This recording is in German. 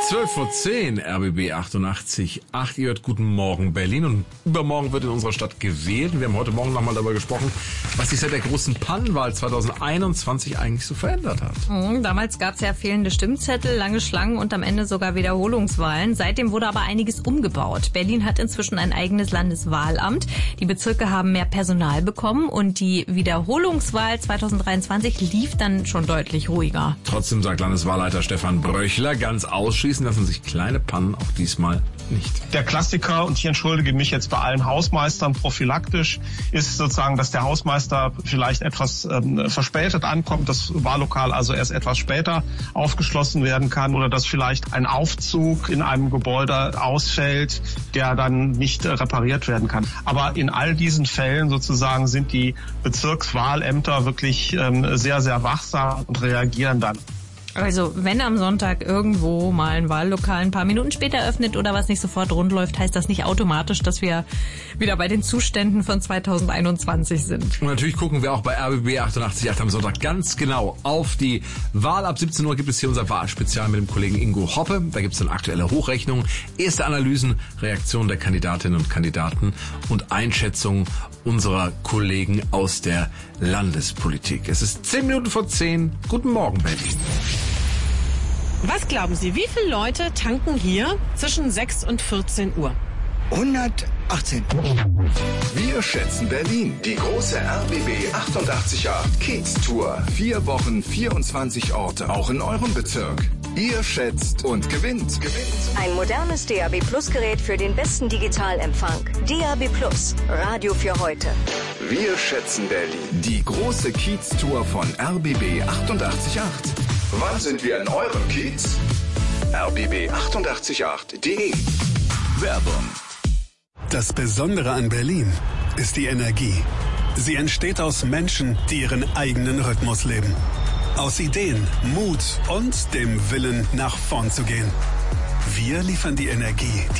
12:10 RBB 88, 8 Uhr, guten Morgen Berlin, und übermorgen wird in unserer Stadt gewählt. Wir haben heute Morgen nochmal darüber gesprochen, was sich seit der großen Pannenwahl 2021 eigentlich so verändert hat. Damals gab es ja fehlende Stimmzettel, lange Schlangen und am Ende sogar Wiederholungswahlen. Seitdem wurde aber einiges umgebaut. Berlin hat inzwischen ein eigenes Landeswahlamt. Die Bezirke haben mehr Personal bekommen und die Wiederholungswahl 2023 lief dann schon deutlich ruhiger. Trotzdem sagt Landeswahlleiter Stefan Bröchler, ganz ausschließen lassen sich kleine Pannen auch diesmal nicht. Der Klassiker, und hier entschuldige mich jetzt bei allen Hausmeistern prophylaktisch, ist sozusagen, dass der Hausmeister vielleicht etwas verspätet ankommt, das Wahllokal also erst etwas später aufgeschlossen werden kann, oder dass vielleicht ein Aufzug in einem Gebäude ausfällt, der dann nicht repariert werden kann. Aber in all diesen Fällen sozusagen sind die Bezirkswahlämter wirklich sehr, sehr wachsam und reagieren dann. Also wenn am Sonntag irgendwo mal ein Wahllokal ein paar Minuten später öffnet oder was nicht sofort rund läuft, heißt das nicht automatisch, dass wir wieder bei den Zuständen von 2021 sind. Und natürlich gucken wir auch bei RBB 88 am Sonntag ganz genau auf die Wahl. Ab 17 Uhr gibt es hier unser Wahlspezial mit dem Kollegen Ingo Hoppe. Da gibt es dann aktuelle Hochrechnungen, erste Analysen, Reaktionen der Kandidatinnen und Kandidaten und Einschätzungen unserer Kollegen aus der Landespolitik. Es ist 10 Minuten vor 10. Guten Morgen, Berlin. Was glauben Sie, wie viele Leute tanken hier zwischen 6 und 14 Uhr? 118. Wir schätzen Berlin. Die große RBB 88 Kiez-Tour. 4 Wochen, 24 Orte, auch in eurem Bezirk. Ihr schätzt und gewinnt. Ein modernes DAB Plus Gerät für den besten Digitalempfang. DAB Plus, Radio für heute. Wir schätzen Berlin. Die große Kiez-Tour von RBB 88.8. Wann sind wir in eurem Kiez? rbb888.de. Werbung. Das Besondere an Berlin ist die Energie. Sie entsteht aus Menschen, die ihren eigenen Rhythmus leben. Aus Ideen, Mut und dem Willen, nach vorn zu gehen. Wir liefern die Energie,